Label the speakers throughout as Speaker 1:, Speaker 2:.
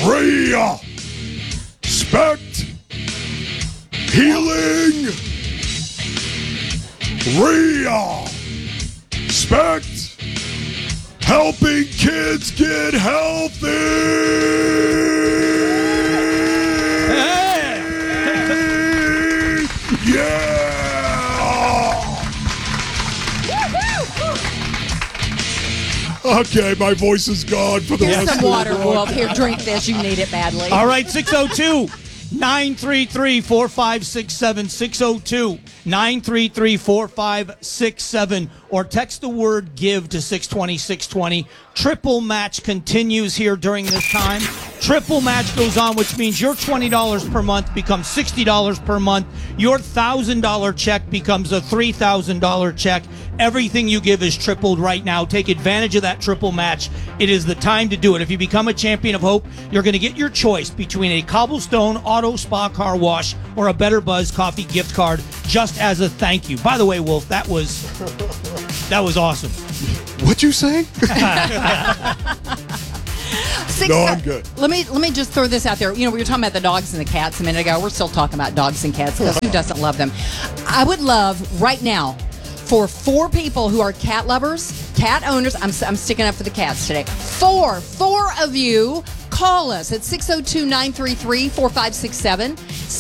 Speaker 1: Respect, healing, respect, helping kids get healthy.
Speaker 2: Hey.
Speaker 1: Yeah. Okay, my voice is gone for the rest
Speaker 3: Some
Speaker 1: of the
Speaker 3: water,
Speaker 1: day.
Speaker 3: Wolf. Here, drink this. You need it badly.
Speaker 2: All right, 602-933-4567, 602-933-4567, or text the word GIVE to 620-620. Triple match continues here during this time. Triple match goes on, which means your $20 per month becomes $60 per month. Your $1,000 check becomes a $3,000 check. Everything you give is tripled right now. Take advantage of that triple match. It is the time to do it. If you become a Champion of Hope, you're going to get your choice between a Cobblestone Auto Spa Car Wash or a Better Buzz Coffee gift card just as a thank you. By the way, Wolf, that was awesome.
Speaker 1: What'd you say? No, I'm good.
Speaker 3: Let me just throw this out there. You know, we were talking about the dogs and the cats a minute ago. We're still talking about dogs and cats because who doesn't love them? I would love right now for 4 people who are cat lovers, cat owners. I'm sticking up for the cats today. 4 of you. Call us at 602-933-4567,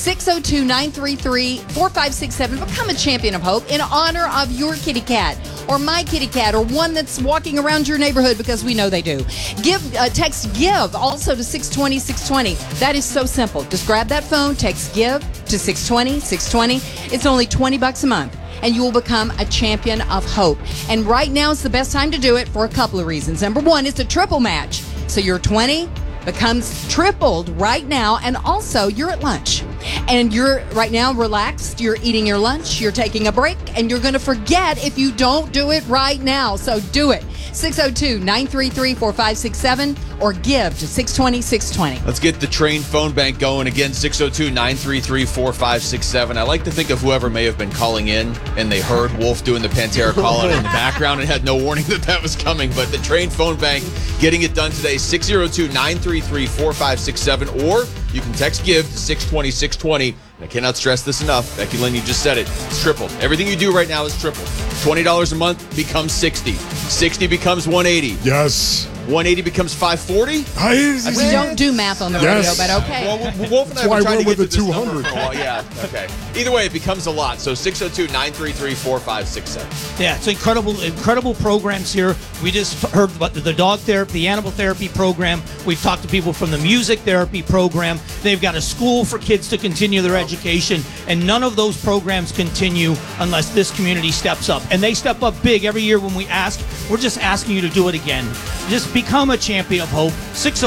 Speaker 3: 602-933-4567. Become a Champion of Hope in honor of your kitty cat or my kitty cat or one that's walking around your neighborhood because we know they do. Text GIVE also to 620-620. That is so simple. Just grab that phone, text GIVE to 620-620. It's only $20 a month. And you will become a Champion of Hope. And right now is the best time to do it for a couple of reasons. Number one, it's a triple match. So your 20 becomes tripled right now, and also you're at lunch. And you're right now relaxed, you're eating your lunch, you're taking a break, and you're going to forget if you don't do it right now. So do it. 602-933-4567 or give to 620-620.
Speaker 4: Let's get the train phone bank going again, 602-933-4567. I like to think of whoever may have been calling in and they heard Wolf doing the Pantera call out in the background and had no warning that was coming. But the train phone bank getting it done today, 602-933-4567, or you can text GIVE to 620-620. And I cannot stress this enough. Becky Lynn, you just said it. It's tripled. Everything you do right now is tripled. $20 a month becomes $60. $60 becomes $180.
Speaker 1: Yes.
Speaker 4: $180 becomes $540.
Speaker 3: We don't do math on the radio, but okay.
Speaker 4: Well, Wolf and I were trying to get to this number
Speaker 1: 200.
Speaker 4: for a while. Yeah, okay. Either way, it becomes a lot. So 602-933-4567.
Speaker 2: Yeah, it's incredible programs here. We just heard about the dog therapy, the animal therapy program. We've talked to people from the music therapy program. They've got a school for kids to continue their education, and none of those programs continue unless this community steps up. And they step up big every year when we ask. We're just asking you to do it again. Just become a Champion of Hope.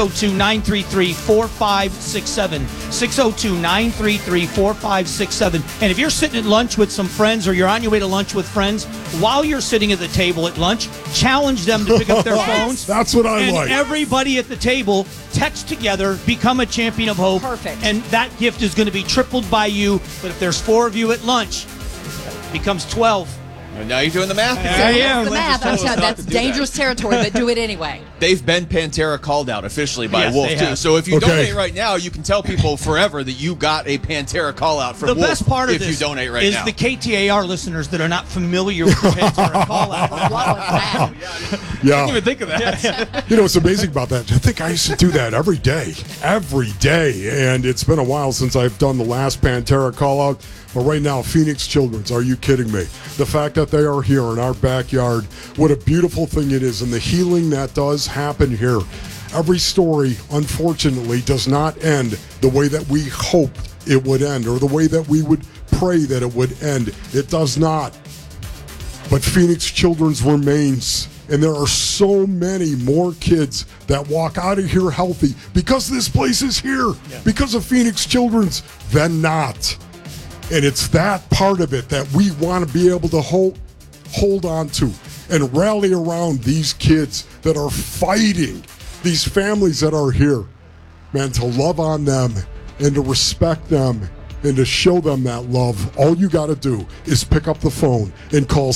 Speaker 2: 602-933-4567. 602-933-4567. And if you're sitting at lunch with some friends or you're on your way to lunch with friends, while you're sitting at the table at lunch, challenge them to pick up their phones.
Speaker 1: That's what I like.
Speaker 2: And everybody at the table text together, become a Champion of Hope.
Speaker 3: Perfect.
Speaker 2: And that gift is going to be tripled by you. But if there's 4 of you at lunch, it becomes 12.
Speaker 4: And now you're doing the math.
Speaker 2: Yeah, yeah.
Speaker 3: That's the math. That's dangerous territory, but do it anyway.
Speaker 4: They've been Pantera called out officially by
Speaker 2: Yes,
Speaker 4: Wolf,
Speaker 2: they
Speaker 4: too.
Speaker 2: have.
Speaker 4: So if you
Speaker 1: Okay.
Speaker 4: donate right now, you can tell people forever that you got a Pantera call out from
Speaker 2: The
Speaker 4: Wolf
Speaker 2: best part of
Speaker 4: if
Speaker 2: this
Speaker 4: you donate right
Speaker 2: is
Speaker 4: now.
Speaker 2: the KTAR listeners that are not familiar with the Pantera call out.
Speaker 3: What was that?
Speaker 1: Yeah.
Speaker 4: I didn't even think of that.
Speaker 1: You know what's amazing about that? I think I used to do that every day. And it's been a while since I've done the last Pantera call out. But right now, Phoenix Children's, are you kidding me? The fact that they are here in our backyard, what a beautiful thing it is, and the healing that does happen here. Every story, unfortunately, does not end the way that we hoped it would end, or the way that we would pray that it would end. It does not. But Phoenix Children's remains, and there are so many more kids that walk out of here healthy because this place is here, because of Phoenix Children's, than not. And it's that part of it that we want to be able to hold on to and rally around these kids that are fighting, these families that are here, man, to love on them and to respect them and to show them that love. All you got to do is pick up the phone and call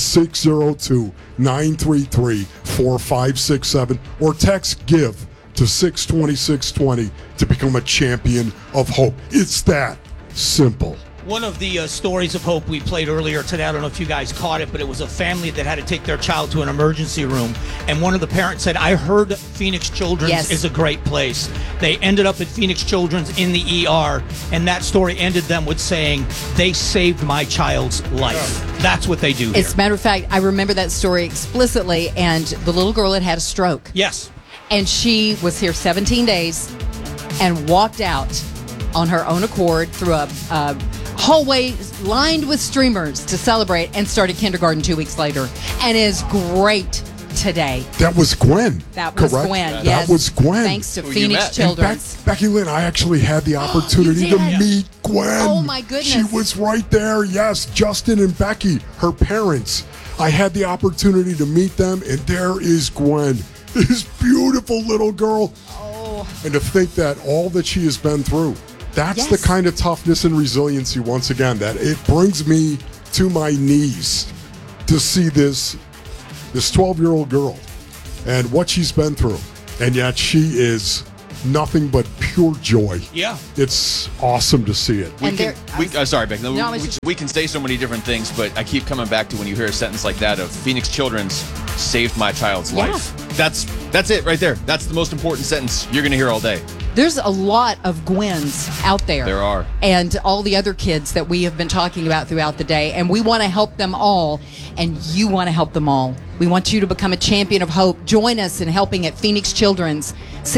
Speaker 1: 602-933-4567 or text GIVE to 620-620 to become a champion of hope. It's that simple.
Speaker 2: One of the stories of hope we played earlier today, I don't know if you guys caught it, but it was a family that had to take their child to an emergency room. And one of the parents said, I heard Phoenix Children's is a great place. They ended up at Phoenix Children's in the ER, and that story ended them with saying, they saved my child's life. That's what they do here.
Speaker 3: As a matter of fact, I remember that story explicitly, and the little girl had a stroke.
Speaker 2: Yes.
Speaker 3: And she was here 17 days and walked out on her own accord through a hallway lined with streamers to celebrate, and started kindergarten 2 weeks later, and is great today.
Speaker 1: That was Gwen.
Speaker 3: That was
Speaker 1: correct?
Speaker 3: Gwen. Yes.
Speaker 1: That was Gwen.
Speaker 3: Thanks to
Speaker 4: Who you
Speaker 3: Phoenix
Speaker 4: met.
Speaker 3: Children's.
Speaker 1: Becky Lynn, I actually had the opportunity to
Speaker 3: did?
Speaker 1: meet Gwen.
Speaker 3: Oh, my goodness.
Speaker 1: She was right there. Yes, Justin and Becky, her parents. I had the opportunity to meet them, and there is Gwen, this beautiful little girl.
Speaker 3: Oh.
Speaker 1: And to think that all that she has been through, that's the
Speaker 3: Yes.
Speaker 1: kind of toughness and resiliency, once again, that it brings me to my knees to see this 12-year-old girl and what she's been through. And yet she is nothing but pure joy.
Speaker 2: Yeah.
Speaker 1: It's awesome to see it.
Speaker 3: And
Speaker 4: Sorry, Beck.
Speaker 3: No, it's just-
Speaker 4: We can say so many different things, but I keep coming back to when you hear a sentence like that of Phoenix Children's saved my child's
Speaker 3: Yeah.
Speaker 4: life. That's it right there. That's the most important sentence you're going to hear all day.
Speaker 3: There's a lot of Gwens out there.
Speaker 4: There are.
Speaker 3: And all the other kids that we have been talking about throughout the day. And we want to help them all. And you want to help them all. We want you to become a champion of hope. Join us in helping at Phoenix Children's.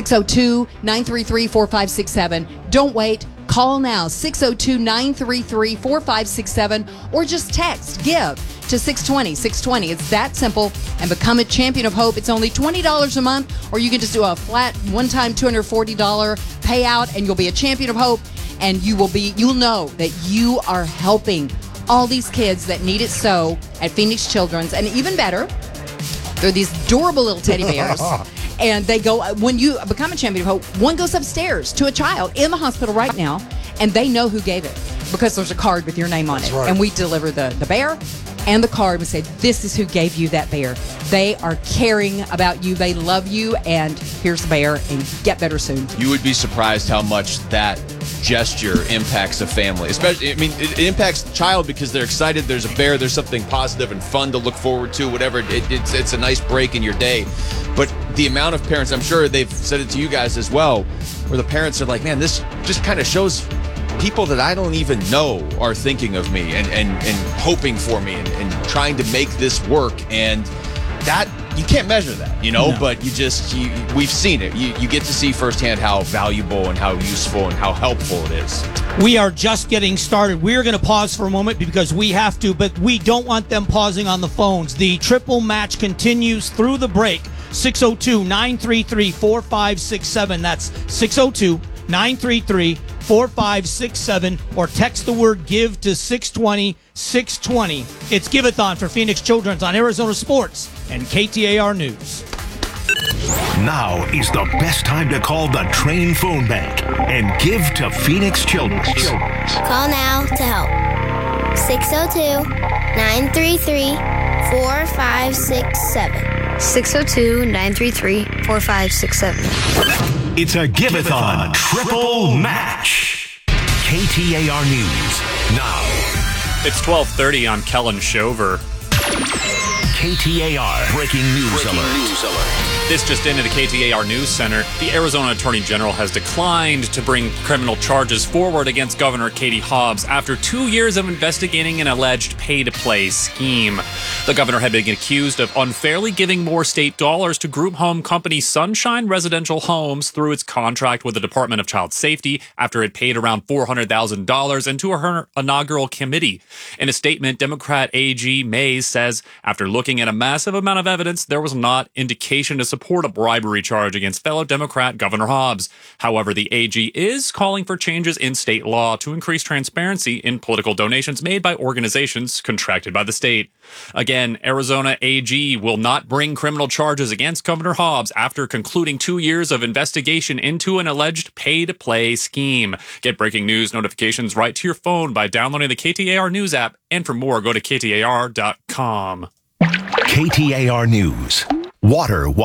Speaker 3: 602-933-4567. Don't wait. Call now, 602-933-4567, or just text GIVE to 620-620. It's that simple, and become a champion of hope. It's only $20 a month, or you can just do a flat one-time $240 payout, and you'll be a champion of hope, and you'll know that you are helping all these kids that need it so at Phoenix Children's. And even better, they're these adorable little teddy bears. And they go, when you become a champion of hope, one goes upstairs to a child in the hospital right now, and they know who gave it because there's a card with your name on it.
Speaker 1: right.
Speaker 3: And we deliver the bear and the card and say, this is who gave you that bear. They are caring about you. They love you. And here's the bear, and get better soon.
Speaker 4: You would be surprised how much that gesture impacts a family. Especially, I mean, it impacts the child because they're excited. There's a bear. There's something positive and fun to look forward to. Whatever. It's a nice break in your day. But the amount of parents, I'm sure they've said it to you guys as well, where the parents are like, man, this just kind of shows people that I don't even know are thinking of me and hoping for me and trying to make this work. And that, you can't measure that, but we've seen it. You get to see firsthand how valuable and how useful and how helpful it is.
Speaker 2: We are just getting started. We're going to pause for a moment because we have to, but we don't want them pausing on the phones. The triple match continues through the break. 602-933-4567. That's 602-933-4567. Or text the word GIVE to 620-620. It's Give-a-thon for Phoenix Children's on Arizona Sports and KTAR News.
Speaker 5: Now is the best time to call the Train Phone Bank and give to Phoenix Children's.
Speaker 6: Call now to help. 602-933-4567. 602-933-4567.
Speaker 5: It's a Give-a-thon triple match. KTAR News now.
Speaker 7: It's 12:30. I'm Kellen Shover.
Speaker 5: KTAR breaking news alert.
Speaker 7: This just into the KTAR News Center. The Arizona Attorney General has declined to bring criminal charges forward against Governor Katie Hobbs after 2 years of investigating an alleged pay-to-play scheme. The governor had been accused of unfairly giving more state dollars to group home company Sunshine Residential Homes through its contract with the Department of Child Safety after it paid around $400,000 into her inaugural committee. In a statement, Democrat AG Mays says, after looking at a massive amount of evidence, there was not indication to support a bribery charge against fellow Democrat Governor Hobbs. However, the AG is calling for changes in state law to increase transparency in political donations made by organizations contracted by the state. Again, Arizona AG will not bring criminal charges against Governor Hobbs after concluding 2 years of investigation into an alleged pay-to-play scheme. Get breaking news notifications right to your phone by downloading the KTAR News app. And for more, go to KTAR.com.
Speaker 5: KTAR News. Water Watch.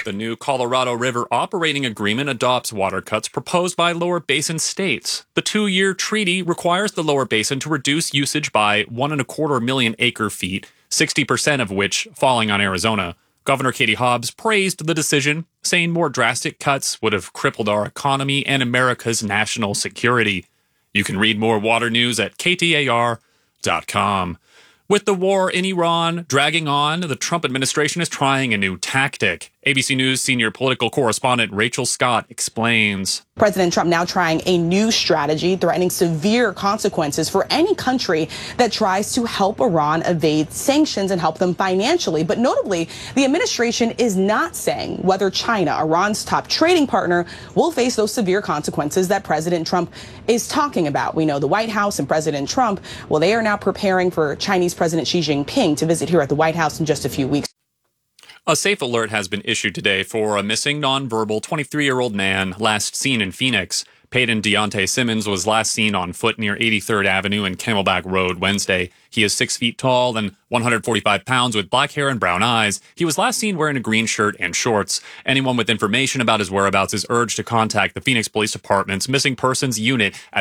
Speaker 7: The new Colorado River Operating Agreement adopts water cuts proposed by lower basin states. The 2-year treaty requires the lower basin to reduce usage by 1.25 million acre-feet, 60% of which falling on Arizona. Governor Katie Hobbs praised the decision, saying more drastic cuts would have crippled our economy and America's national security. You can read more water news at ktar.com. With the war in Iran dragging on, the Trump administration is trying a new tactic. ABC News senior political correspondent Rachel Scott explains.
Speaker 8: President Trump now trying a new strategy, threatening severe consequences for any country that tries to help Iran evade sanctions and help them financially. But notably, the administration is not saying whether China, Iran's top trading partner, will face those severe consequences that President Trump is talking about. We know the White House and President Trump, well, they are now preparing for Chinese President Xi Jinping to visit here at the White House in just a few weeks.
Speaker 7: A safe alert has been issued today for a missing nonverbal 23-year-old man last seen in Phoenix. Peyton Deontay Simmons was last seen on foot near 83rd Avenue and Camelback Road Wednesday. He is 6 feet tall and 145 pounds with black hair and brown eyes. He was last seen wearing a green shirt and shorts. Anyone with information about his whereabouts is urged to contact the Phoenix Police Department's Missing Persons Unit at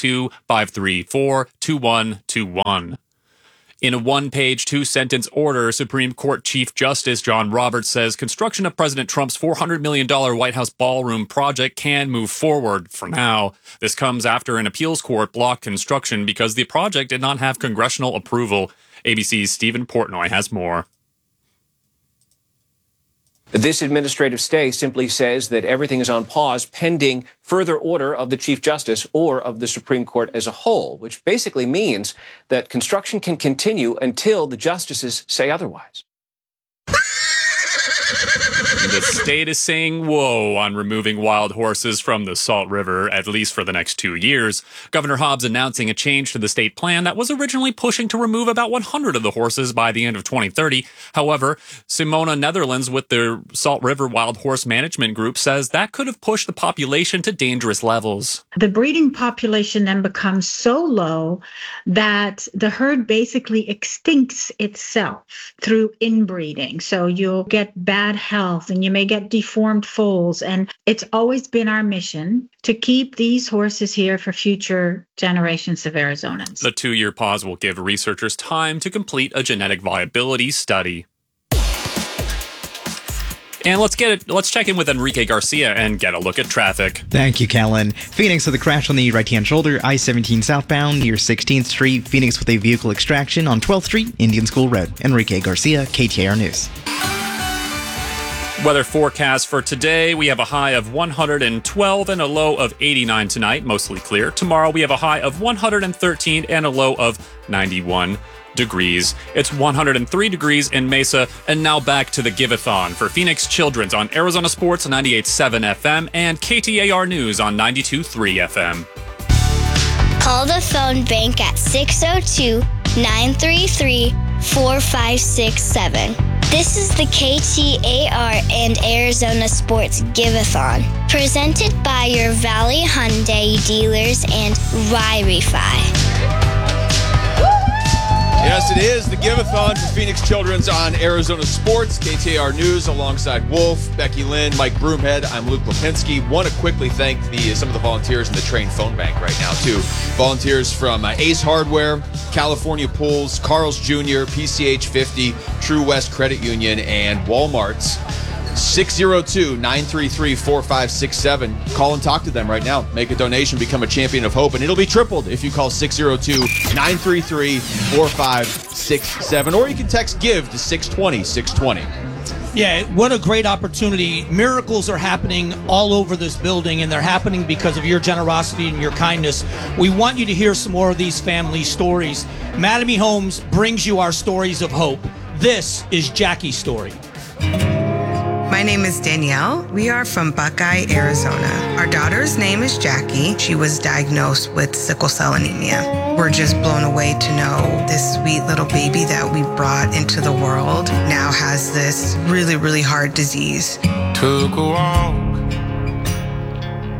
Speaker 7: 602-534-2121. In a one-page, two-sentence order, Supreme Court Chief Justice John Roberts says construction of President Trump's $400 million White House ballroom project can move forward for now. This comes after an appeals court blocked construction because the project did not have congressional approval. ABC's Stephen Portnoy has more.
Speaker 9: This administrative stay simply says that everything is on pause pending further order of the Chief Justice or of the Supreme Court as a whole, which basically means that construction can continue until the justices say otherwise.
Speaker 7: The state is saying whoa on removing wild horses from the Salt River, at least for the next 2 years. Governor Hobbs announcing a change to the state plan that was originally pushing to remove about 100 of the horses by the end of 2030. However, Simona Netherlands with the Salt River Wild Horse Management Group says that could have pushed the population to dangerous levels.
Speaker 10: The breeding population then becomes so low that the herd basically extincts itself through inbreeding. So you'll get bad health and you may get deformed foals. And it's always been our mission to keep these horses here for future generations of Arizonans.
Speaker 7: The 2-year pause will give researchers time to complete a genetic viability study. And let's check in with Enrique Garcia and get a look at traffic.
Speaker 11: Thank you, Kellen. Phoenix with a crash on the right-hand shoulder, I-17 southbound near 16th Street. Phoenix with a vehicle extraction on 12th Street, Indian School Road. Enrique Garcia, KTAR News.
Speaker 7: Weather forecast for today, we have a high of 112 and a low of 89 tonight, mostly clear. Tomorrow we have a high of 113 and a low of 91 degrees. It's 103 degrees in Mesa. And now back to the Give-a-thon for Phoenix Children's on Arizona Sports 98.7 FM and KTAR News on 92.3 FM.
Speaker 6: Call the phone bank at 602-933-4567. This is the KTAR and Arizona Sports Give-a-thon, presented by your Valley Hyundai dealers and Ry-Refi.
Speaker 4: Yes, it is the Give-a-thon for Phoenix Children's on Arizona Sports, KTAR News, alongside Wolf, Becky Lynn, Mike Broomhead. I'm Luke Lipinski. Want to quickly thank some of the volunteers in the Train phone bank right now, too. Volunteers from Ace Hardware, California Pools, Carl's Jr., PCH 50, True West Credit Union, and Walmart's. 602-933-4567. Call and talk to them right now. Make a donation, become a champion of hope, and it'll be tripled if you call 602-933-4567. Or you can text GIVE to 620-620.
Speaker 2: Yeah, what a great opportunity. Miracles are happening all over this building, and they're happening because of your generosity and your kindness. We want you to hear some more of these family stories. Mattamy Homes brings you our stories of hope. This is Jackie's story.
Speaker 12: My name is Danielle. We are from Buckeye, Arizona. Our daughter's name is Jackie. She was diagnosed with sickle cell anemia. We're just blown away to know this sweet little baby that we brought into the world now has this really, really hard disease.
Speaker 13: Took a walk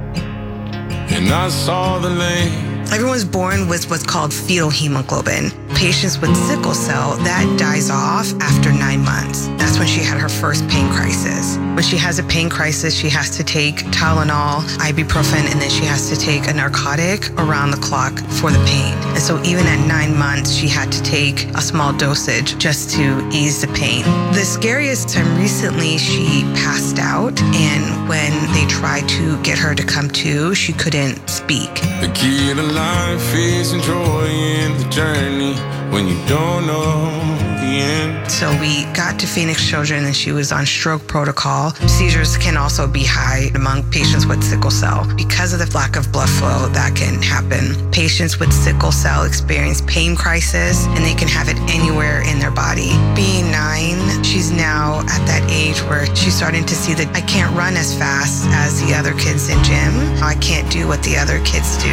Speaker 13: and I saw the lake.
Speaker 12: Everyone's born with what's called fetal hemoglobin. patients with sickle cell, that dies off after 9 months. That's when she had her first pain crisis. When she has a pain crisis, she has to take Tylenol, ibuprofen, and then she has to take a narcotic around the clock for the pain. And so even at 9 months, she had to take a small dosage just to ease the pain. The scariest time recently, she passed out, and when they tried to get her to come to, she couldn't speak.
Speaker 13: The key to life is enjoying the journey when you don't know the end.
Speaker 12: So we got to Phoenix Children and she was on stroke protocol. Seizures can also be high among patients with sickle cell. Because of the lack of blood flow, that can happen. Patients with sickle cell experience pain crisis and they can have it anywhere in their body. Being 9, she's now at that age where she's starting to see that I can't run as fast as the other kids in gym. I can't do what the other kids do.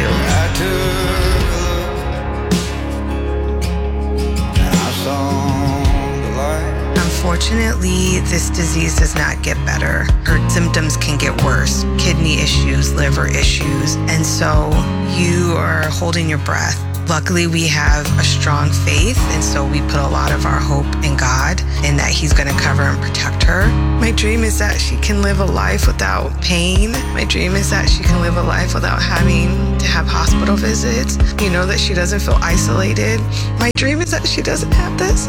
Speaker 12: Unfortunately, this disease does not get better. Her symptoms can get worse. Kidney issues, liver issues, and so you are holding your breath. Luckily, we have a strong faith, and so we put a lot of our hope in God and that He's going to cover and protect her. My dream is that she can live a life without pain. My dream is that she can live a life without having to have hospital visits. You know, that she doesn't feel isolated. My dream is that she doesn't have this.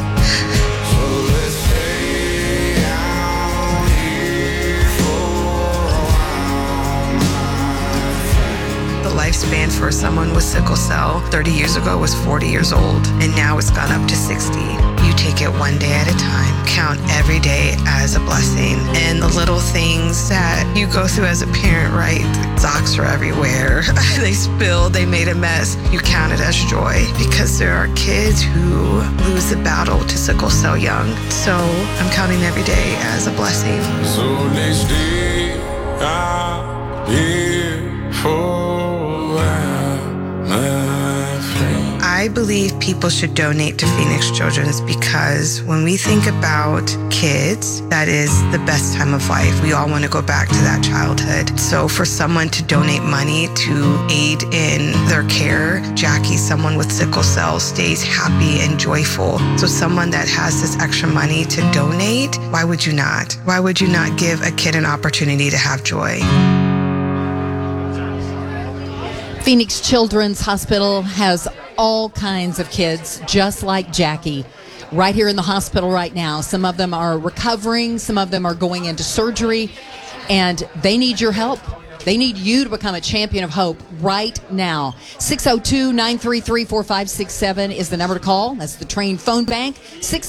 Speaker 12: Lifespan for someone with sickle cell 30 years ago was 40 years old, and now it's gone up to 60. You take it one day at a time. Count every day as a blessing. And the little things that you go through as a parent, right? Socks are everywhere. They spilled, they made a mess. You count it as joy because there are kids who lose the battle to sickle cell young. So I'm counting every day as a blessing.
Speaker 13: So let's stay out here for
Speaker 12: I believe people should donate to Phoenix Children's because when we think about kids, that is the best time of life. We all want to go back to that childhood. So for someone to donate money to aid in their care, Jackie, someone with sickle cell, stays happy and joyful. So someone that has this extra money to donate, why would you not? Why would you not give a kid an opportunity to have joy?
Speaker 3: Phoenix Children's Hospital has all kinds of kids just like Jackie right here in the hospital right now. Some of them are recovering, some of them are going into surgery, and they need your help. They need you to become a champion of hope right now. 602-933-4567 is the number to call. That's the Train Phone Bank.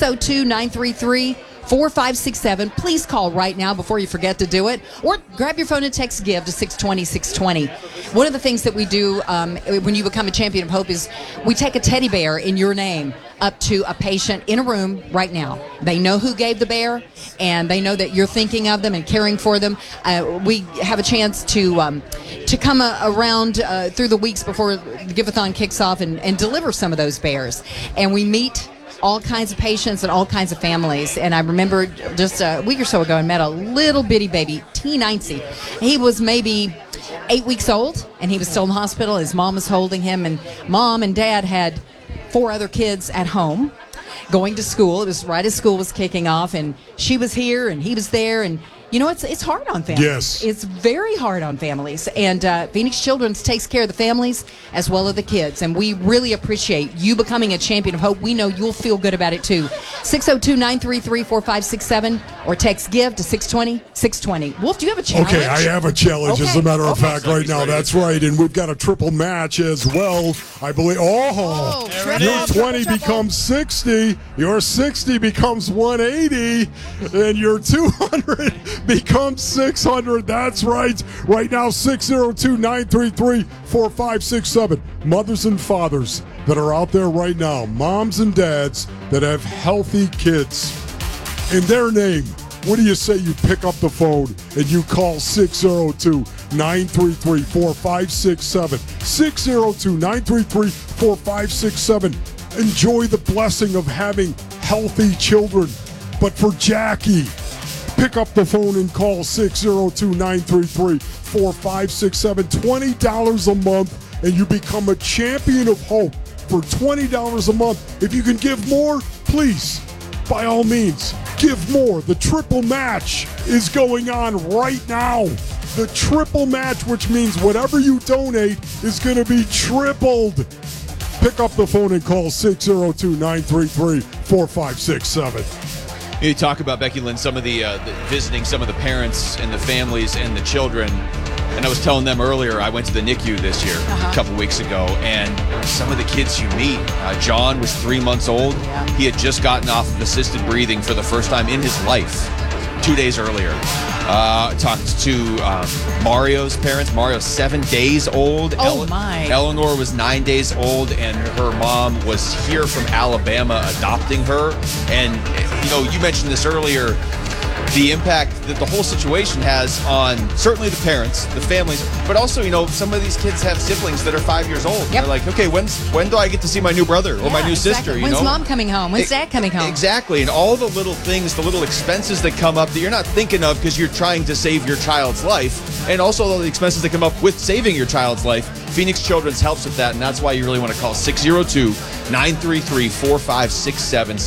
Speaker 3: 602-933-4567. Please call right now before you forget to do it. Or grab your phone and text GIVE to 620-620. One of the things that we do when you become a champion of hope is we take a teddy bear in your name up to a patient in a room right now. They know who gave the bear, and they know that you're thinking of them and caring for them. We have a chance to come around through the weeks before the Give-a-thon kicks off and deliver some of those bears. And we meet all kinds of patients and all kinds of families. And I remember just a week or so ago, I met a little bitty baby, T90. He was maybe 8 weeks old, and he was still in the hospital. His mom was holding him, and mom and dad had 4 other kids at home going to school. It was right as school was kicking off, and she was here, and he was there, and you know, it's hard on families.
Speaker 1: Yes.
Speaker 3: It's very hard on families. And Phoenix Children's takes care of the families as well as the kids. And we really appreciate you becoming a champion of hope. We know you'll feel good about it, too. 602-933-4567 or text GIVE to 620-620. Wolf, do you have a challenge?
Speaker 1: Okay, I have a challenge, as a matter of fact, right now. That's right. And we've got a triple match as well, I believe. Your 20 becomes 60. Your 60 becomes 180. And your 200 becomes 600. That's right. Right now, 602-933-4567. Mothers and fathers that are out there right now, moms and dads that have healthy kids. In their name, what do you say you pick up the phone and you call 602-933-4567. 602-933-4567. Enjoy the blessing of having healthy children. But for Jackie, pick up the phone and call 602-933-4567. $20 a month, and you become a champion of hope for $20 a month. If you can give more, please, by all means, give more. The triple match is going on right now. The triple match, which means whatever you donate is going to be tripled. Pick up the phone and call 602-933-4567.
Speaker 4: You talk about, Becky Lynn, some of the visiting some of the parents and the families and the children. And I was telling them earlier, I went to the NICU this year, a couple weeks ago, and some of the kids you meet, John was 3 months old. He had just gotten off of assisted breathing for the first time in his life 2 days earlier. Talked to Mario's parents. Mario's 7 days old. Eleanor was 9 days old, and her mom was here from Alabama adopting her. And, you know, you mentioned this earlier, the impact that the whole situation has on certainly the parents, the families, but also, you know, some of these kids have siblings that are 5 years old. They're like, okay, when do I get to see my new brother or my new sister? You
Speaker 3: When's
Speaker 4: know?
Speaker 3: mom coming home? When's dad coming home?
Speaker 4: Exactly. And all the little things, the little expenses that come up that you're not thinking of because you're trying to save your child's life. And also all the expenses that come up with saving your child's life. Phoenix Children's helps with that. And that's why you really want to call 602-933-4567,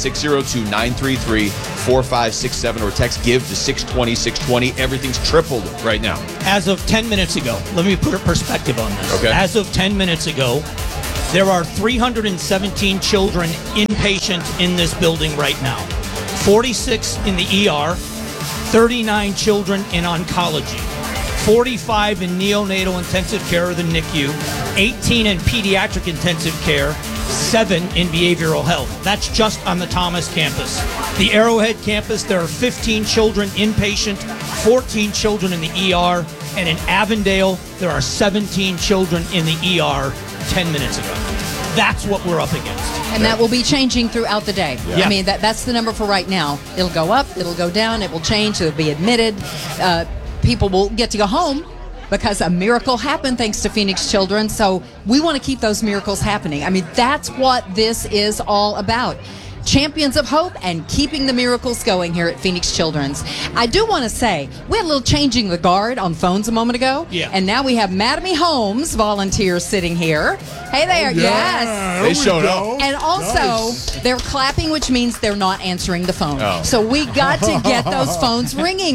Speaker 4: 602-933-4567, or text GIVE to 620-620. Everything's tripled right now.
Speaker 2: As of 10 minutes ago, let me put a perspective on this.
Speaker 4: Okay.
Speaker 2: As of 10 minutes ago, there are 317 children inpatient in this building right now. 46 in the ER, 39 children in oncology, 45 in neonatal intensive care or the NICU, 18 in pediatric intensive care, 7 in behavioral health. That's just on the Thomas campus. The Arrowhead campus, there are 15 children inpatient, 14 children in the ER, and in Avondale, there are 17 children in the ER 10 minutes ago. That's what we're up against.
Speaker 3: And that will be changing throughout the day.
Speaker 2: Yeah.
Speaker 3: I mean, that's the number for right now. It'll go up, it'll go down, it will change, it'll be admitted. People will get to go home because a miracle happened thanks to Phoenix Children. So we want to keep those miracles happening. I mean, that's what this is all about. Champions of hope and keeping the miracles going here at Phoenix Children's. I do want to say, we had a little changing the guard on phones a moment ago.
Speaker 2: Yeah.
Speaker 3: And now we have Madame Holmes volunteers sitting here. Hey there, yes.
Speaker 4: They showed up.
Speaker 3: And also, they're clapping, which means they're not answering the phone.
Speaker 4: Oh.
Speaker 3: So we got to get those phones ringing.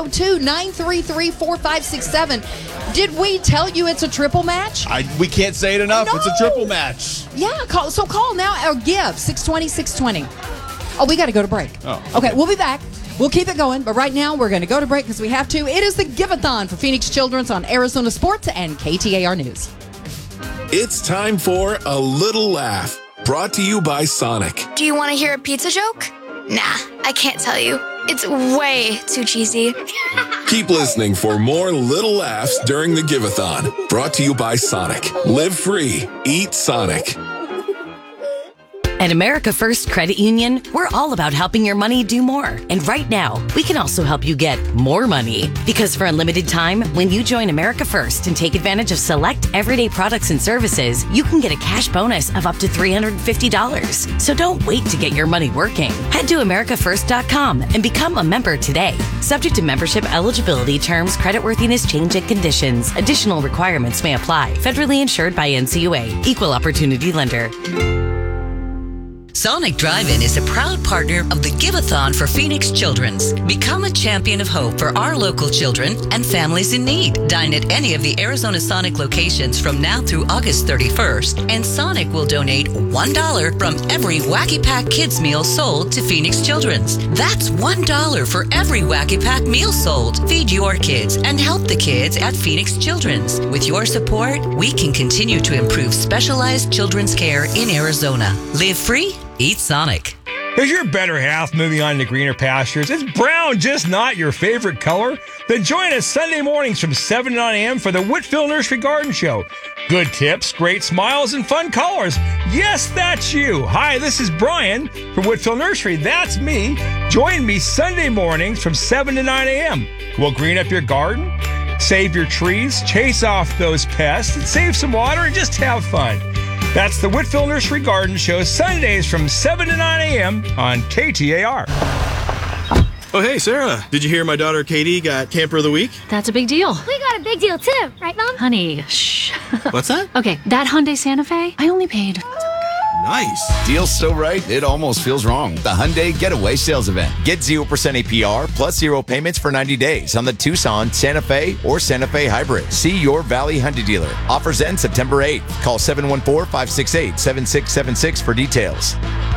Speaker 3: 602-933-4567. Did we tell you it's a triple match?
Speaker 4: We can't say it enough.
Speaker 3: No.
Speaker 4: It's a triple match.
Speaker 3: Yeah, call now or give 620-620. Oh, we got to go to break.
Speaker 4: Oh,
Speaker 3: okay, we'll be back. We'll keep it going, but right now we're going to go to break because we have to. It is the Give-a-thon for Phoenix Children's on Arizona Sports and KTAR News.
Speaker 14: It's time for A Little Laugh, brought to you by Sonic.
Speaker 6: Do you want to hear a pizza joke? Nah, I can't tell you. It's way too cheesy.
Speaker 14: Keep listening for more little laughs during the Give-a-thon, brought to you by Sonic. Live free, eat Sonic.
Speaker 15: At America First Credit Union, we're all about helping your money do more. And right now, we can also help you get more money. Because for a limited time, when you join America First and take advantage of select everyday products and services, you can get a cash bonus of up to $350. So don't wait to get your money working. Head to AmericaFirst.com and become a member today. Subject to membership eligibility, terms, creditworthiness, change, and conditions. Additional requirements may apply. Federally insured by NCUA. Equal Opportunity Lender.
Speaker 16: Sonic Drive-In is a proud partner of the Give-a-thon for Phoenix Children's. Become a champion of hope for our local children and families in need. Dine at any of the Arizona Sonic locations from now through August 31st, and Sonic will donate $1 from every Wacky Pack Kids meal sold to Phoenix Children's. That's $1 for every Wacky Pack meal sold. Feed your kids and help the kids at Phoenix Children's. With your support, we can continue to improve specialized children's care in Arizona. Live free, eat Sonic.
Speaker 17: Is your better half moving on to greener pastures? Is brown just not your favorite color? Then join us Sunday mornings from 7 to 9 a.m. for the Whitfield Nursery Garden Show. Good tips, great smiles, and fun colors. Yes, that's you. Hi, this is Brian from Whitfield Nursery. That's me. Join me Sunday mornings from 7 to 9 a.m. We'll green up your garden, save your trees, chase off those pests, and save some water and just have fun. That's the Whitfield Nursery Garden Show, Sundays from 7 to 9 a.m. on KTAR.
Speaker 18: Oh, hey, Sarah. Did you hear my daughter Katie got Camper of the Week?
Speaker 19: That's a big deal.
Speaker 20: We got a big deal too, right, Mom?
Speaker 19: Honey, shh.
Speaker 18: What's that?
Speaker 19: Okay, that Hyundai Santa Fe, I only paid
Speaker 18: Nice.
Speaker 19: Deal's so right, it almost feels wrong. The Hyundai Getaway Sales Event. Get 0% APR plus 0 payments for 90 days on the Tucson, Santa Fe, or Santa Fe Hybrid. See your Valley Hyundai dealer. Offers end September 8th. Call 714-568-7676 for details.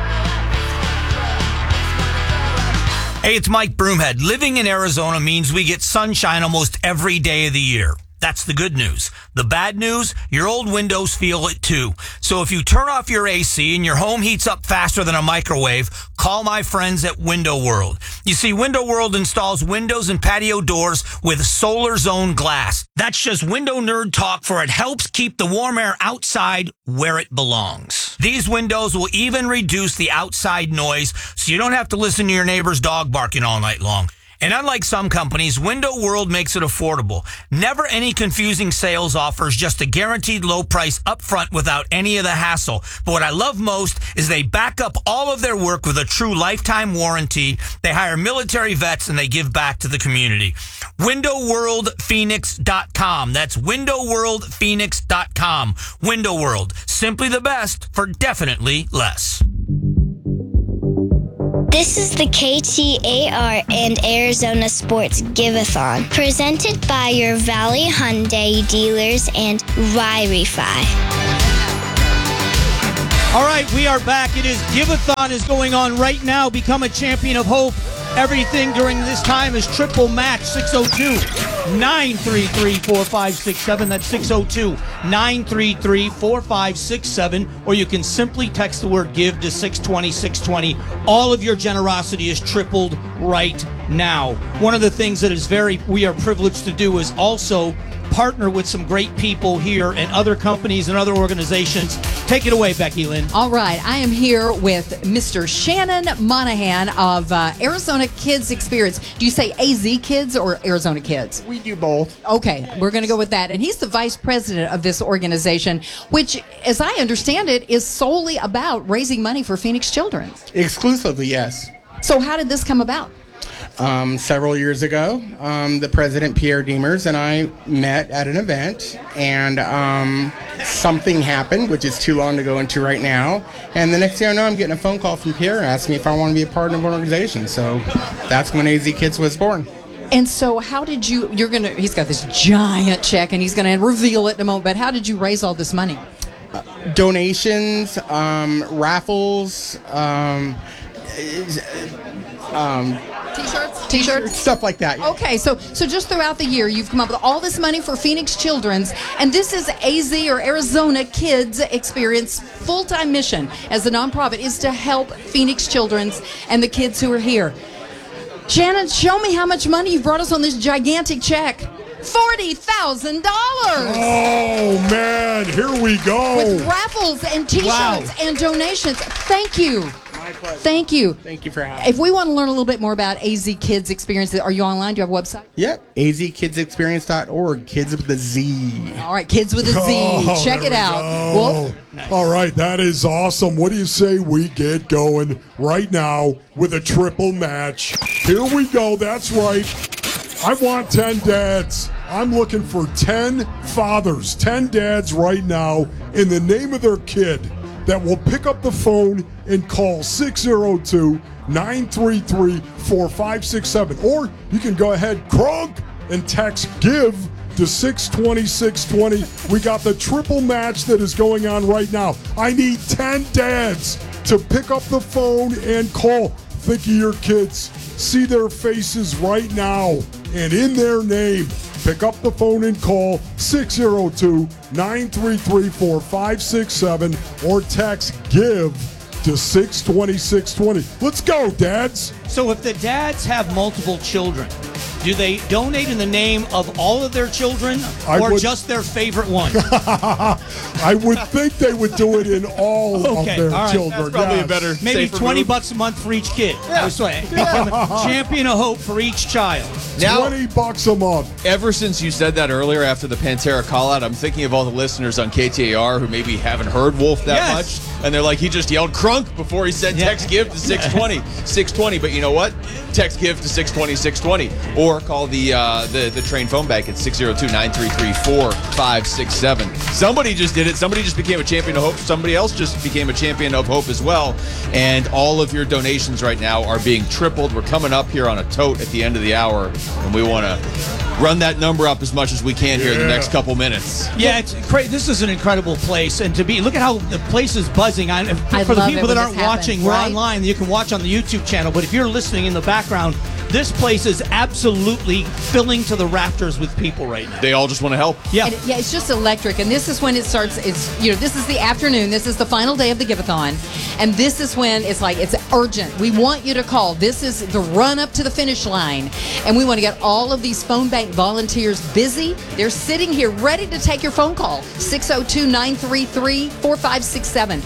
Speaker 20: Hey, it's Mike Broomhead. Living in Arizona means we get sunshine almost every day of the year. That's the good news. The bad news, your old windows feel it too. So if you turn off your AC and your home heats up faster than a microwave, call my friends at Window World. You see, Window World installs windows and patio doors with solar zone glass. That's just window nerd talk, for it helps keep the warm air outside where it belongs. These windows will even reduce the outside noise, so you don't have to listen to your neighbor's dog barking all night long. And unlike some companies, Window World makes it affordable. Never any confusing sales offers, just a guaranteed low price up front without any of the hassle. But what I love most is they back up all of their work with a true lifetime warranty. They hire military vets and they give back to the community. WindowWorldPhoenix.com. That's WindowWorldPhoenix.com. Window World. Simply the best for definitely less.
Speaker 6: This is the KTAR and Arizona Sports Give-a-thon, presented by your Valley Hyundai dealers and Ry-Refi.
Speaker 2: All right, we are back. It is Give-a-thon is going on right now. Become a champion of hope. Everything during this time is triple match. 602-933-4567. That's 602-933-4567. Or you can simply text the word GIVE to 620-620. All of your generosity is tripled right now. One of the things that is we are privileged to do is also partner with some great people here and other companies and other organizations. Take it away, Becky Lynn.
Speaker 3: All right. I am here with Mr. Shannon Monahan of Arizona Kids Experience. Do you say AZ Kids or Arizona Kids?
Speaker 21: We do both.
Speaker 3: Okay. We're going to go with that. And he's the vice president of this organization, which, as I understand it, is solely about raising money for Phoenix children.
Speaker 21: Exclusively, yes.
Speaker 3: So how did this come about?
Speaker 21: Several years ago, the president, Pierre Demers, and I met at an event, and something happened, which is too long to go into right now. And the next thing I know, I'm getting a phone call from Pierre asking me if I want to be a part of an organization. So that's when AZ Kids was born.
Speaker 3: And so how did he's got this giant check, and he's going to reveal it in a moment, but how did you raise all this money?
Speaker 21: Donations, raffles,
Speaker 3: T-shirts,
Speaker 21: stuff like that. Yeah.
Speaker 3: Okay, so just throughout the year, you've come up with all this money for Phoenix Children's, and this is AZ or Arizona Kids Experience full-time mission as a nonprofit is to help Phoenix Children's and the kids who are here. Shannon, show me how much money you brought us on this gigantic check. $40,000.
Speaker 1: Oh man, here we go.
Speaker 3: With raffles and T-shirts and donations. Thank you. Thank you.
Speaker 21: Thank you for having me.
Speaker 3: If we want to learn a little bit more about AZ Kids Experience, are you online? Do you have a website?
Speaker 21: Yep. azkidsexperience.org. Kids with a Z.
Speaker 3: All right, Kids with a Z. Check it out. Well,
Speaker 1: nice. All right, that is awesome. What do you say we get going right now with a triple match? Here we go. That's right. I want 10 dads. I'm looking for 10 fathers, 10 dads right now in the name of their kid that will pick up the phone and call 602-933-4567. Or you can go ahead, Krog, and text GIVE to 620-620. We got the triple match that is going on right now. I need 10 dads to pick up the phone and call. Think of your kids. See their faces right now. And in their name, pick up the phone and call 602-933-4567 or text GIVE to 620-620. Let's go, dads.
Speaker 2: So if the dads have multiple children, do they donate in the name of all of their children or just their favorite one?
Speaker 1: I would think they would do it in all of their children.
Speaker 4: That's probably a better,
Speaker 2: maybe
Speaker 4: safer
Speaker 2: $20
Speaker 4: move.
Speaker 2: a month for each kid. Yeah. Become a champion of hope for each child.
Speaker 4: Now,
Speaker 1: $20 a month.
Speaker 4: Ever since you said that earlier after the Pantera call out, I'm thinking of all the listeners on KTAR who maybe haven't heard Wolf that much. And they're like, he just yelled crunk before he said text give to 620. 620. But you know what? Text give to 620, 620. or call the train phone bank at 602-933-4567. Somebody just did it. Somebody just became a champion of hope. Somebody else just became a champion of hope as well. And all of your donations right now are being tripled. We're coming up here on a tote at the end of the hour, and we want to run that number up as much as we can here in the next couple minutes.
Speaker 2: Yeah, it's crazy. This is an incredible place, and look at how the place is buzzing. For the people that aren't watching, we're online. You can watch on the YouTube channel, but if you're listening in the background, this place is absolutely filling to the rafters with people right now.
Speaker 4: They all just want to help.
Speaker 2: Yeah.
Speaker 3: And it's just electric. And this is when it starts. This is the afternoon. This is the final day of the Give-a-thon. And this is when it's urgent. We want you to call. This is the run up to the finish line. And we want to get all of these phone bank volunteers busy. They're sitting here ready to take your phone call. 602-933-4567.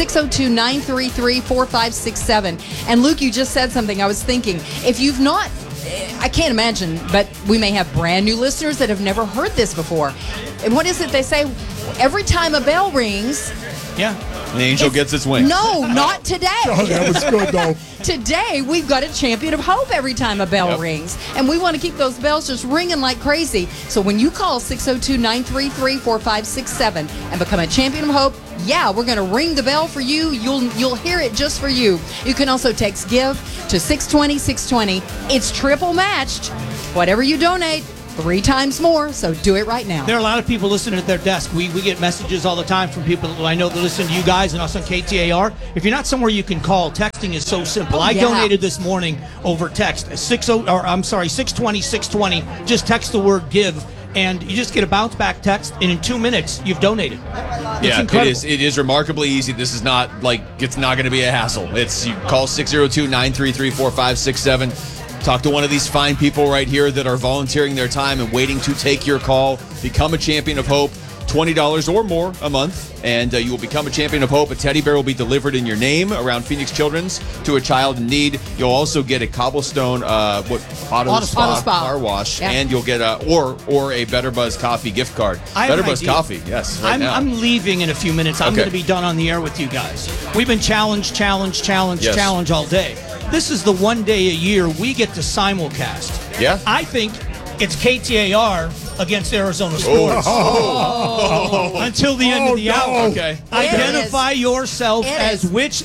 Speaker 3: 602-933-4567. And Luke, you just said something. I was thinking, if you've not, I can't imagine, but we may have brand new listeners that have never heard this before. And what is it they say? Every time a bell rings,
Speaker 2: yeah,
Speaker 4: the angel gets its wings.
Speaker 3: No, not today.
Speaker 1: Oh, that was good, though.
Speaker 3: Today, we've got a champion of hope every time a bell rings. And we want to keep those bells just ringing like crazy. So when you call 602-933-4567 and become a champion of hope, yeah, we're going to ring the bell for you. You'll hear it just for you. You can also text GIVE to 620-620. It's triple matched. Whatever you donate, 3 times more, so do it right now.
Speaker 2: There are a lot of people listening at their desk. We get messages all the time from people that I know that listen to you guys and us on KTAR. If you're not somewhere you can call, texting is so simple. I donated this morning over text. 620-620. Just text the word GIVE, and you just get a bounce back text, and in 2 minutes, you've donated.
Speaker 4: Yeah, it is remarkably easy. This is not it's not going to be a hassle. You call 602-933-4567. Talk to one of these fine people right here that are volunteering their time and waiting to take your call. Become a champion of hope. $20 or more a month, and you will become a champion of hope. A teddy bear will be delivered in your name around Phoenix Children's to a child in need. You'll also get a Cobblestone Auto Spa car wash, and you'll get a Better Buzz Coffee gift card. Better Buzz Coffee, yes.
Speaker 2: I'm leaving in a few minutes. I'm going to be done on the air with you guys. We've been challenge all day. This is the one day a year we get to simulcast.
Speaker 4: Yeah.
Speaker 2: I think it's KTAR against Arizona Sports. Until the end of the hour.
Speaker 4: Okay.
Speaker 2: Identify yourself as which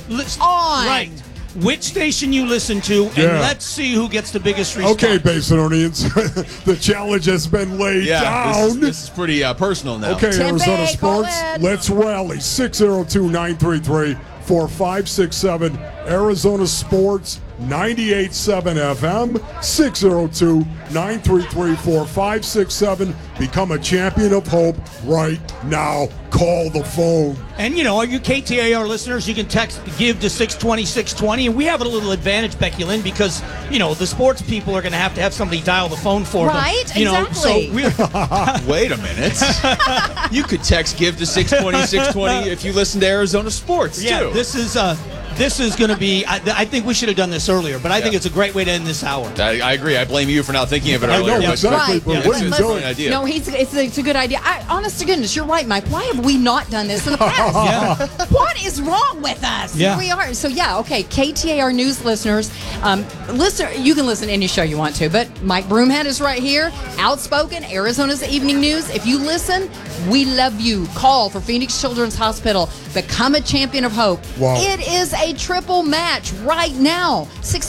Speaker 2: station you listen to, and let's see who gets the biggest response.
Speaker 1: Okay, Basinonians, the challenge has been laid down.
Speaker 4: This is pretty personal now.
Speaker 1: Okay, Arizona Sports, let's rally. 602-933-4567. Arizona Sports, 98.7 FM, 602-933-4567. Become a champion of hope right now. Call the phone.
Speaker 2: And, all you KTAR listeners, you can text GIVE to 620-620. And we have a little advantage, Becky Lynn, because, the sports people are going to have somebody dial the phone for them.
Speaker 3: Right, exactly.
Speaker 4: Wait a minute. You could text GIVE to 620-620 if you listen to Arizona Sports, too.
Speaker 2: Yeah, this is going to be, I think we should have done this earlier, but I think it's a great way to end this hour.
Speaker 4: I agree. I blame you for not thinking of it earlier.
Speaker 1: I know, exactly. But what are you doing?
Speaker 4: Idea.
Speaker 3: No, it's a good idea. Honest to goodness, you're right, Mike. Why have we not done this in the past? What is wrong with us?
Speaker 2: Yeah.
Speaker 3: Here we are. So, okay, KTAR News listeners, you can listen to any show you want to, but Mike Broomhead is right here, outspoken, Arizona's Evening News. If you listen, we love you. Call for Phoenix Children's Hospital. Become a champion of hope.
Speaker 1: Wow.
Speaker 3: It is a triple match right now.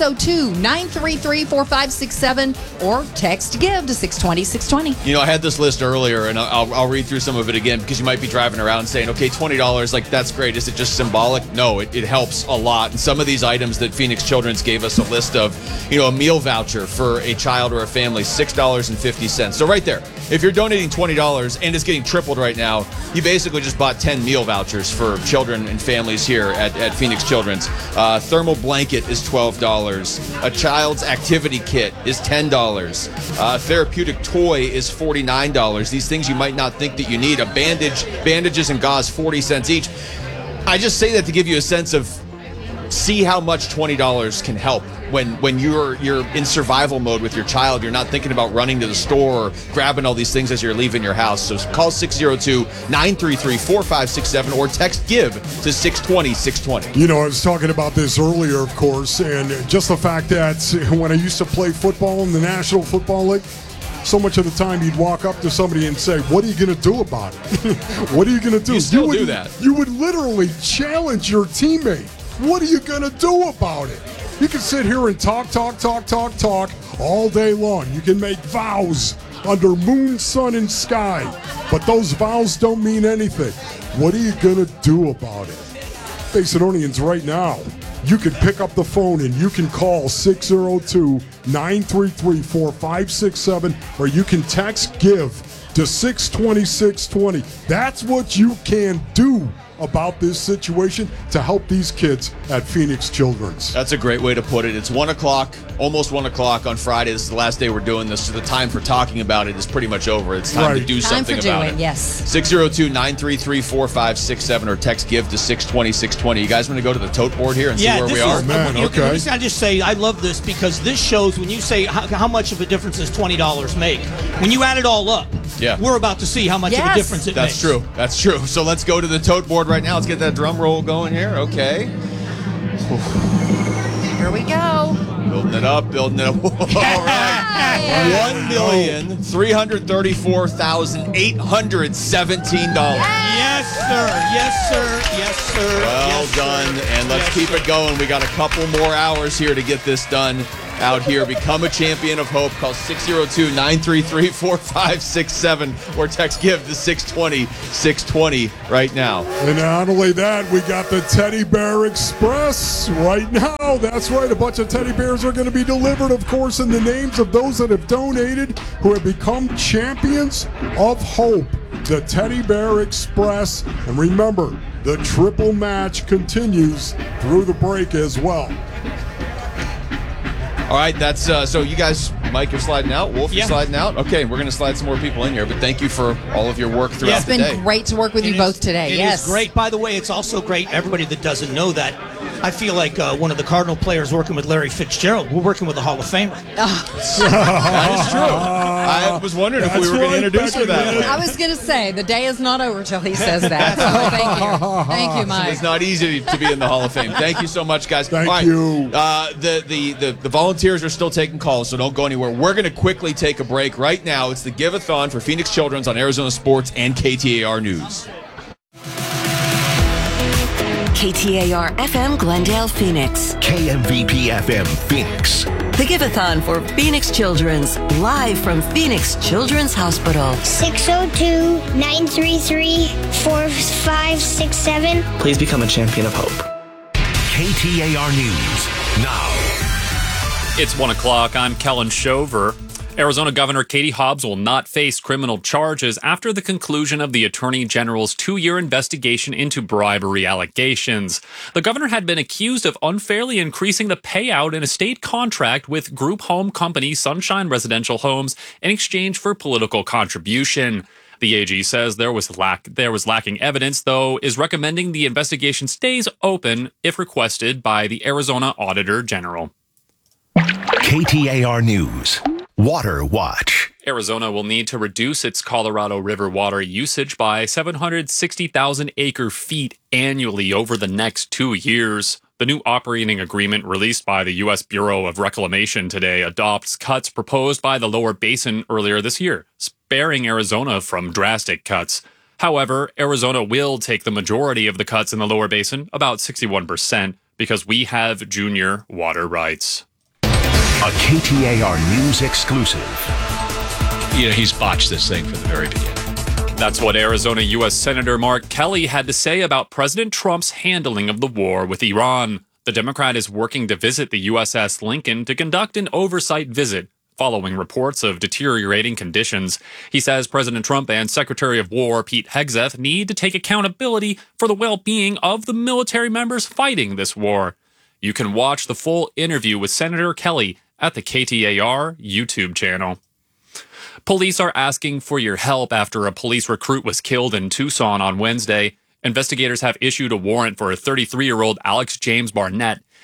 Speaker 3: 602-933-4567 or text GIVE to 620-620.
Speaker 4: I had this list earlier, and I'll read through some of it again because you might be driving around saying, okay, $20, that's great. Is it just symbolic? No, it helps a lot. And some of these items that Phoenix Children's gave us a list of, a meal voucher for a child or a family, $6.50. So right there, if you're donating $20 and it's getting tripled right now, you basically just bought 10 meal vouchers for children and families here at Phoenix Children's. Thermal blanket is $12. A child's activity kit is $10. A therapeutic toy is $49. These things you might not think that you need. Bandages and gauze, 40 cents each. I just say that to give you a sense of see how much $20 can help when you're in survival mode with your child, you're not thinking about running to the store or grabbing all these things as you're leaving your house. So call 602-933-4567 or text GIVE to 620-620.
Speaker 1: You know, I was talking about this earlier, of course, and just the fact that when I used to play football in the National Football League, so much of the time you'd walk up to somebody and say, what are you going to do about it? What are you going to do?
Speaker 4: You still do that.
Speaker 1: You would literally challenge your teammate. What are you going to do about it? You can sit here and talk all day long. You can make vows under moon, sun, and sky, but those vows don't mean anything. What are you going to do about it? Basinonians, right now, you can pick up the phone and you can call 602-933-4567, or you can text GIVE to 620-620. That's what you can do about this situation to help these kids at Phoenix Children's.
Speaker 4: That's a great way to put it. It's 1 o'clock, almost 1 o'clock on Friday. This is the last day we're doing this, so the time for talking about it is pretty much over. It's time to do something about it.
Speaker 3: Yes.
Speaker 4: 602-933-4567 or text GIVE to 620-620. You guys want to go to the tote board here and see where we are?
Speaker 2: Okay. I just say I love this because this shows when you say how much of a difference does $20 make. When you add it all up, we're about to see how much of a difference it makes.
Speaker 4: That's true. That's true. So let's go to the tote board right now. Let's get that drum roll going here. Okay.
Speaker 3: Here we go.
Speaker 4: Building it up. All right. $1,334,817.
Speaker 2: Yes, sir.
Speaker 4: Well done. And let's keep it going. We got a couple more hours here to get this done out here. Become a champion of hope. Call 602-933-4567 or text GIVE to 620-620 right now.
Speaker 1: And not only that, we got the Teddy Bear Express right now. That's right. A bunch of teddy bears are going to be delivered, of course, in the names of those that have donated, who have become champions of hope. The Teddy Bear Express. And remember, the triple match continues through the break as well.
Speaker 4: All right, that's so you guys, Mike, you're sliding out. Wolf, you're sliding out. Okay, we're going to slide some more people in here, but thank you for all of your work throughout the day.
Speaker 3: It's been great to work with you both today.
Speaker 2: It is great. By the way, it's also great, everybody that doesn't know that, I feel like one of the Cardinal players working with Larry Fitzgerald. We're working with a Hall of Famer.
Speaker 4: That is true. I was wondering if we were going to introduce her that way.
Speaker 3: I was going to say, the day is not over till he says that. So thank you. Thank you, Mike.
Speaker 4: It's not easy to be in the Hall of Fame. Thank you so much, guys.
Speaker 1: Thank you.
Speaker 4: The volunteers are still taking calls, so don't go anywhere. We're going to quickly take a break right now. It's the Give-a-thon for Phoenix Children's on Arizona Sports and KTAR News.
Speaker 15: KTAR FM Glendale, Phoenix.
Speaker 5: KMVP FM Phoenix.
Speaker 15: The Give-a-thon for Phoenix Children's, live from Phoenix Children's Hospital.
Speaker 6: 602-933-4567.
Speaker 5: Please become a champion of hope. KTAR News now.
Speaker 7: It's 1 o'clock. I'm Kellen Shover. Arizona Governor Katie Hobbs will not face criminal charges after the conclusion of the Attorney General's 2-year investigation into bribery allegations. The governor had been accused of unfairly increasing the payout in a state contract with group home company Sunshine Residential Homes in exchange for political contribution. The AG says there was lacking evidence, though is recommending the investigation stays open if requested by the Arizona Auditor General.
Speaker 5: KTAR News. Water Watch.
Speaker 7: Arizona will need to reduce its Colorado River water usage by 760,000 acre-feet annually over the next 2 years. The new operating agreement released by the U.S. Bureau of Reclamation today adopts cuts proposed by the Lower Basin earlier this year, sparing Arizona from drastic cuts. However, Arizona will take the majority of the cuts in the Lower Basin, about 61%, because we have junior water rights.
Speaker 5: A KTAR News exclusive.
Speaker 22: You know, he's botched this thing from the very beginning.
Speaker 7: That's what Arizona U.S. Senator Mark Kelly had to say about President Trump's handling of the war with Iran. The Democrat is working to visit the USS Lincoln to conduct an oversight visit following reports of deteriorating conditions. He says President Trump and Secretary of War Pete Hegseth need to take accountability for the well-being of the military members fighting this war. You can watch the full interview with Senator Kelly at the KTAR YouTube channel. Police are asking for your help after a police recruit was killed in Tucson on Wednesday. Investigators have issued a warrant for a 33-year-old Alex James Barnett.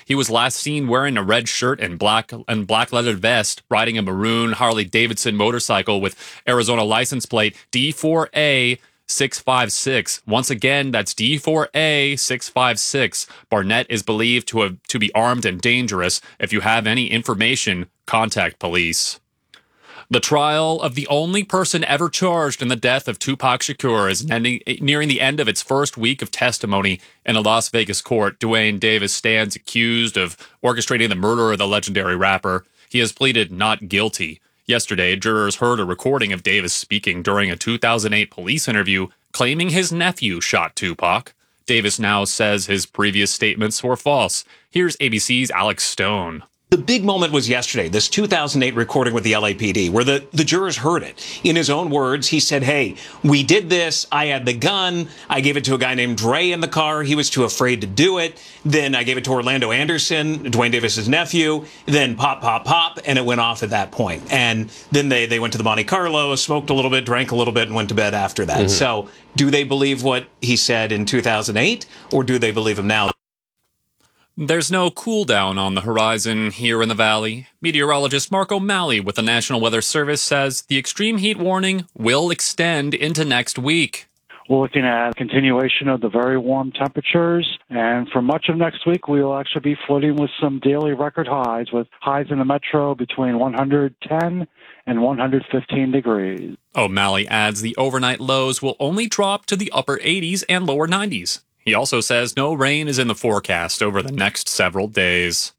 Speaker 7: He was last seen wearing a red shirt and black leather vest, riding a maroon Harley-Davidson motorcycle with Arizona license plate D4A 656. Once again, that's D4A 656. Barnett is believed to be armed and dangerous. If you have any information, contact police. The trial of the only person ever charged in the death of Tupac Shakur is nearing the end of its first week of testimony in a Las Vegas court. Duane Davis stands accused of orchestrating the murder of the legendary rapper. He has pleaded not guilty. Yesterday, jurors heard a recording of Davis speaking during a 2008 police interview claiming his nephew shot Tupac. Davis now says his previous statements were false. Here's ABC's Alex Stone.
Speaker 8: The big moment was yesterday, this 2008 recording with the LAPD, where the jurors heard it. In his own words, he said, hey, we did this. I had the gun. I gave it to a guy named Dre in the car. He was too afraid to do it. Then I gave it to Orlando Anderson, Duane Davis's nephew. Then pop, pop, pop, and it went off at that point. And then they went to the Monte Carlo, smoked a little bit, drank a little bit, and went to bed after that. Mm-hmm. So do they believe what he said in 2008, or do they believe him now?
Speaker 7: There's no cool down on the horizon here in the valley. Meteorologist Mark O'Malley with the National Weather Service says the extreme heat warning will extend into next week.
Speaker 9: We're looking at a continuation of the very warm temperatures, and for much of next week, we will actually be flirting with some daily record highs, with highs in the metro between 110 and 115 degrees.
Speaker 7: O'Malley adds the overnight lows will only drop to the upper 80s and lower 90s. He also says no rain is in the forecast over the next several days.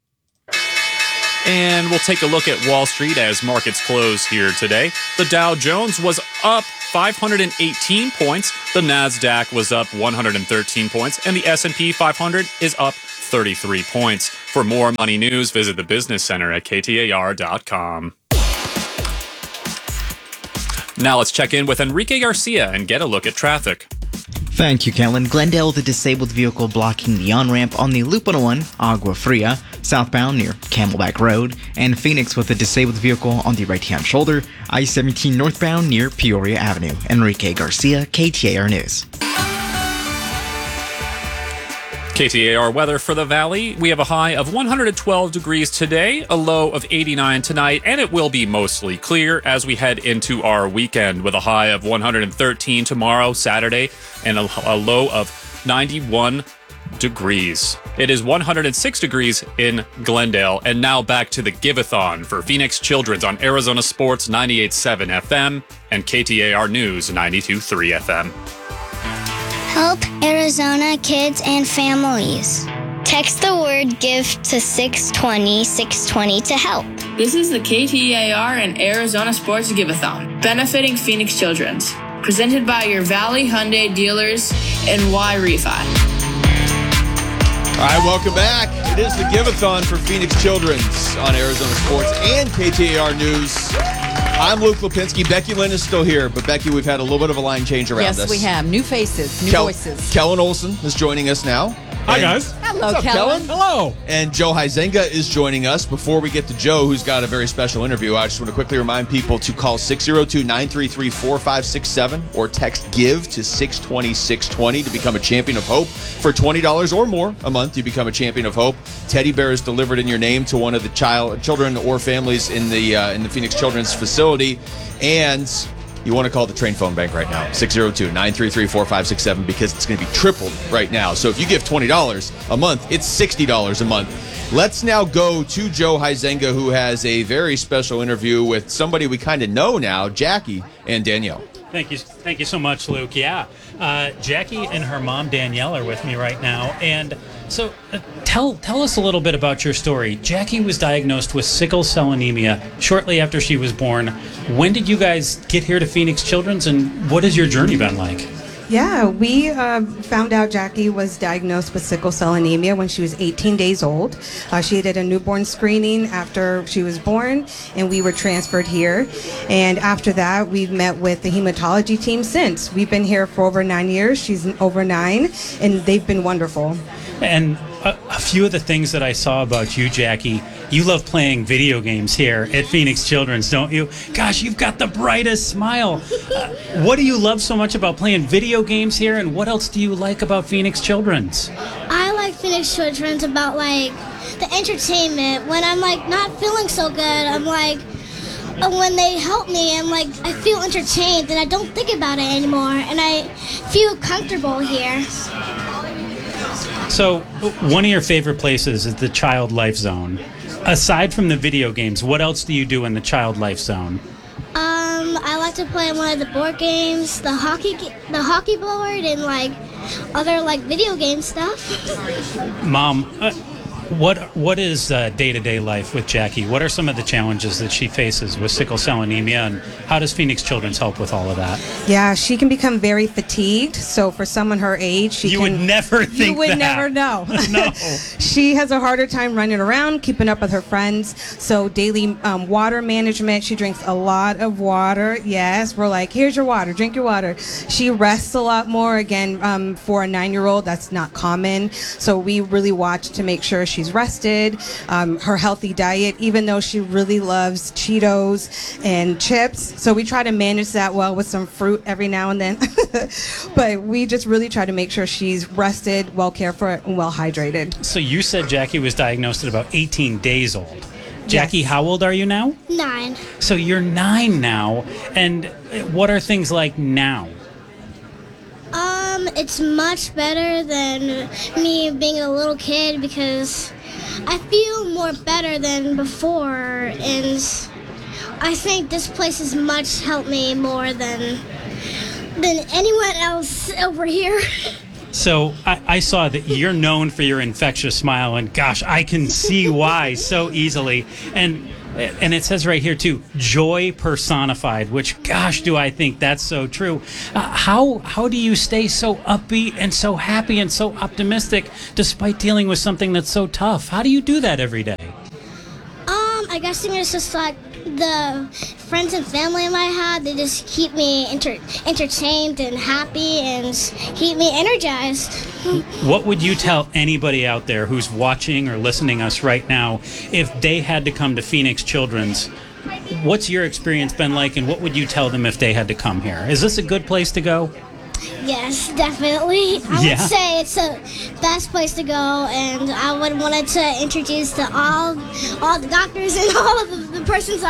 Speaker 7: And we'll take a look at Wall Street as markets close here today. The Dow Jones was up 518 points. The NASDAQ was up 113 points. And the S&P 500 is up 33 points. For more money news, visit the Business Center at KTAR.com. Now let's check in with Enrique Garcia and get a look at traffic.
Speaker 11: Thank you, Kellen. Glendale, the disabled vehicle blocking the on-ramp on the Loop 101, Agua Fria, southbound near Camelback Road, and Phoenix with a disabled vehicle on the right-hand shoulder, I-17 northbound near Peoria Avenue. Enrique Garcia, KTAR News.
Speaker 7: KTAR weather for the valley. We have a high of 112 degrees today, a low of 89 tonight, and it will be mostly clear as we head into our weekend with a high of 113 tomorrow, Saturday, and a low of 91 degrees. It is 106 degrees in Glendale, and now back to the Give-a-thon for Phoenix Children's on Arizona Sports 98.7 FM and KTAR News 92.3 FM.
Speaker 6: Help Arizona kids and families. Text the word GIVE to 620-620 to help.
Speaker 23: This is the KTAR and Arizona Sports Give-a-thon, benefiting Phoenix Children's. Presented by your Valley Hyundai dealers and Y-Refi.
Speaker 4: All right, welcome back. It is the Give-a-thon for Phoenix Children's on Arizona Sports and KTAR News. I'm Luke Lipinski. Becky Lynn is still here, but Becky, we've had a little bit of a line change around us.
Speaker 3: Yes, we have. New faces, new voices.
Speaker 4: Kellen Olson is joining us now.
Speaker 17: Hi, guys.
Speaker 3: Hello,
Speaker 4: What's up,
Speaker 3: Kellen.
Speaker 17: Hello.
Speaker 4: And Joe Huizenga is joining us. Before we get to Joe, who's got a very special interview, I just want to quickly remind people to call 602-933-4567 or text GIVE to 620-620 to become a Champion of Hope. For $20 or more a month, you become a Champion of Hope. Teddy bear is delivered in your name to one of the children or families in the Phoenix Children's facility. And you want to call the Train Phone Bank right now, 602-933-4567, because it's going to be tripled right now. So if you give $20 a month, it's $60 a month. Let's now go to Joe Huizenga, who has a very special interview with somebody we kind of know now, Jackie and Danielle.
Speaker 24: Thank you so much, Luke. Yeah, Jackie and her mom Danielle are with me right now, and so tell us a little bit about your story. Jackie was diagnosed with sickle cell anemia shortly after she was born. When did you guys get here to Phoenix Children's, and what has your journey been like?
Speaker 25: Yeah, we found out Jackie was diagnosed with sickle cell anemia when she was 18 days old. She did a newborn screening after she was born, and we were transferred here. And after that, we've met with the hematology team since. We've been here for over 9 years. She's over 9, and they've been wonderful.
Speaker 24: And a few of the things that I saw about you, Jackie, you love playing video games here at Phoenix Children's, don't you? Gosh, you've got the brightest smile. What do you love so much about playing video games here, and what else do you like about Phoenix Children's?
Speaker 26: I like Phoenix Children's about,
Speaker 10: the entertainment. When I'm like not feeling so good, I'm like, when they help me, I'm like, I feel entertained and I don't think about it anymore, and I feel comfortable here.
Speaker 24: So, one of your favorite places is the Child Life Zone. Aside from the video games, what else do you do in the Child Life Zone?
Speaker 10: I like to play one of the board games, the hockey board, and like other like video game stuff.
Speaker 24: Mom, what is day-to-day life with Jackie? What are some of the challenges that she faces with sickle cell anemia, and how does Phoenix Children's help with all of that?
Speaker 25: Yeah, she can become very fatigued. So for someone her age,
Speaker 24: You would never think
Speaker 25: You would
Speaker 24: that.
Speaker 25: never know.
Speaker 24: No.
Speaker 25: She has a harder time running around, keeping up with her friends. So daily water management, she drinks a lot of water. Yes, we're like, here's your water, drink your water. She rests a lot more. Again, for a 9-year-old, that's not common. So we really watch to make sure she's rested. Her healthy diet, even though she really loves Cheetos and chips. So we try to manage that well with some fruit every now and then. But we just really try to make sure she's rested, well cared for, and well hydrated.
Speaker 24: So you said Jackie was diagnosed at about 18 days old. Jackie, how old are you now?
Speaker 10: 9.
Speaker 24: So you're 9 now, and what are things like now?
Speaker 10: It's much better than me being a little kid because I feel more better than before, and I think this place has much helped me more than anyone else over here.
Speaker 24: So I saw that you're known for your infectious smile, and gosh, I can see why so easily. And it says right here too, joy personified, which gosh, do I think that's so true. How do you stay so upbeat and so happy and so optimistic despite dealing with something that's so tough? How do you do that every day?
Speaker 10: I guess it's just like the friends and family I had. They just keep me entertained and happy and keep me energized.
Speaker 24: What would you tell anybody out there who's watching or listening us right now if they had to come to Phoenix Children's? What's your experience been like, and what would you tell them if they had to come here? Is this a good place to go?
Speaker 10: Yes, definitely. I would say it's the best place to go, and I would want to introduce to all the doctors and all of the persons